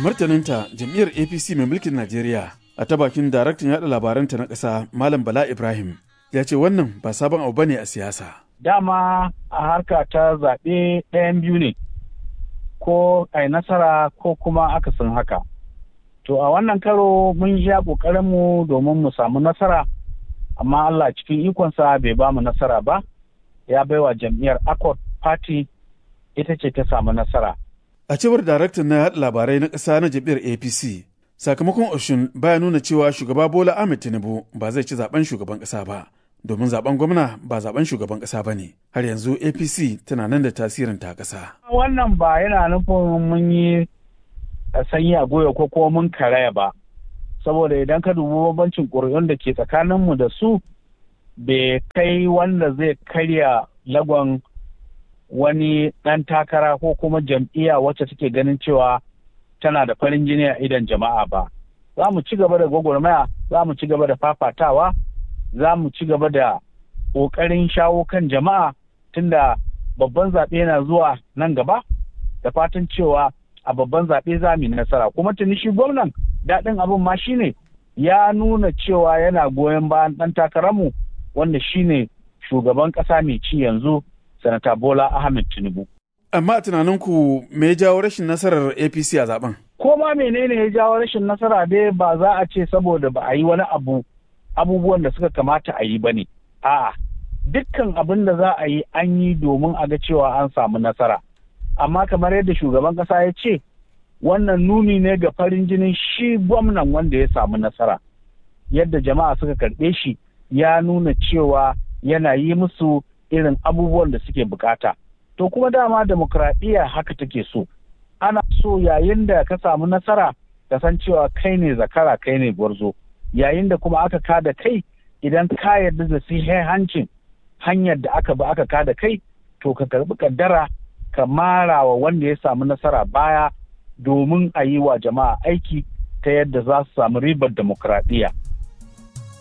martaninta jam'iyyar APC mai mulkin Najeriya a ta bakin daraktan yaɗa labaranta na ƙasa Malam Bala Ibrahim ya ce wannan ba sabon abu bane a siyasa. Dama a harka ta zaɓe ɗayan biyu ne, ko ai nasara ko kuma akasin haka. To a wannan karo mun sha ƙoƙarinmu domin mu samu nasara, amma Allah cikin ikonsa bai ba mu nasara ba, ya baiwa jam'iyyar Accord Party ita ce ta samu nasara. A cewar daraktan na yaɗa labarai na ƙasa na jam'iyyar APC, sakamakon Oshun baya nuna cewa shugaba Bola Ahmed Tinubu ba zai ci zaben shugaban ƙasa ba, domin zaben gwamna ba zaben shugaban ƙasa ba ne. Har yanzu APC tana nan da tasirin ta ƙasa. Wannan ba yana nufin mun yi sanyi a goyo ko kuma mun karaya ba, saboda idan ka dubi bambancin ƙuri'un da ke tsakaninmu da su bai kai wanda zai karya lagon wani ɗan takara ko kuma jam'iyya wacce take ganin cewa tana da farin jini a idan jama'a ba. Za mu ci gaba da gwagwarmaya, za mu ci gaba da fafatawa, za mu ci gaba da ƙoƙarin shawo kan jama'a tunda babban zaɓe yana zuwa nan gaba, da fatan cewa a babban zaɓe za mu yi nasara. Kuma tuni shi gwamnan daɗin abin ma shine ya nuna cewa yana goyon bayan ɗan takararmu wanda shine shugaban ƙasa mai ci yanzu, Sanata Bola Ahmed Tinubu. Amma a tunaninku me ya jawo rashin nasarar APC a zaben? Ko ma menene ya jawo rashin nasara dai ba za a ce saboda ba a yi wani abubuwan da suka kamata a yi ba ne. A'a, dukkan abin da za a yi an yi domin a ga cewa an samu nasara. Amma kamar yadda shugaban ƙasa ya ce, wannan nuni ne ga farin jinin shi gwamnan wanda ya samu nasara. Yadda jama'a suka karɓe shi ya nuna cewa yana yi musu irin abubuwan da suke bukata. To kuma dama demokradiyya haka take so. Ana so yayin da ka samu nasara ka san cewa kai ne zakara, kai ne gwarzo. Yayin da kuma aka kada kai, idan ka yarda da hancin hanyar da aka bi aka kada kai, to ka karbi kaddara ka mara wa wanda ya samu nasara baya domin a yi wa jama'a aiki ta yadda za su samu ribar demokradiyya.